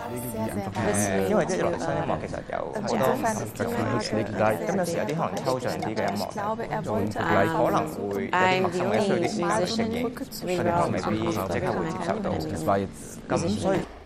因為啲倫敦音樂其實有好多唔同嘅形式，咁有時有啲可能抽象啲嘅音樂，可能會有啲陌生嘅，需要啲時間去適應，佢哋可能未必即刻會接受到。咁所以